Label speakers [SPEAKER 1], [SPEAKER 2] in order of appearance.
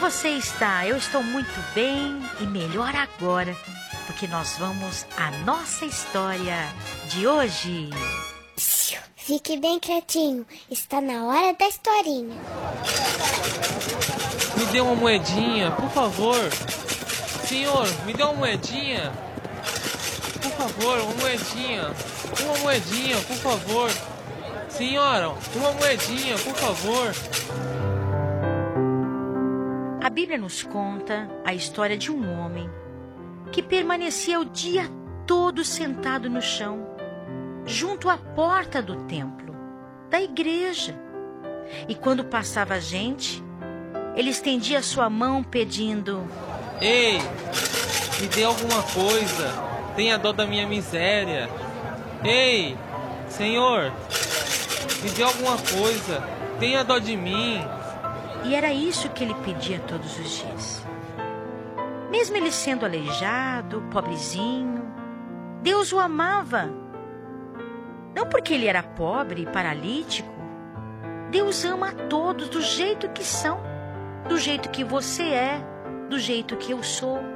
[SPEAKER 1] você está? Eu estou muito bem e melhor agora, porque nós vamos à nossa história de hoje.
[SPEAKER 2] Fique bem quietinho, está na hora da historinha.
[SPEAKER 3] Me dê uma moedinha, por favor. Senhor, me dê uma moedinha. Por favor, uma moedinha. Uma moedinha, por favor. Senhora, uma moedinha, por favor.
[SPEAKER 1] A Bíblia nos conta a história de um homem que permanecia o dia todo sentado no chão, junto à porta do templo, da igreja. E quando passava gente, ele estendia sua mão pedindo:
[SPEAKER 3] Ei, me dê alguma coisa. Tenha dó da minha miséria. Ei, Senhor, me dê alguma coisa. Tenha dó de mim.
[SPEAKER 1] E era isso que ele pedia todos os dias. Mesmo ele sendo aleijado, pobrezinho, Deus o amava. Não porque ele era pobre e paralítico. Deus ama a todos do jeito que são, do jeito que você é, do jeito que eu sou.